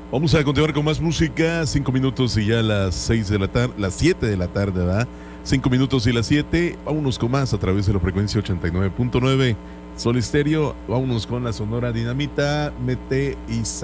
Vamos a continuar con más música. 5 minutos y ya las 6 de la tarde, las 7 de la tarde, ¿verdad? 5 minutos y las 7. Vámonos con más a través de la frecuencia 89.9 Sol Estéreo. Vámonos con la Sonora Dinamita, Mete y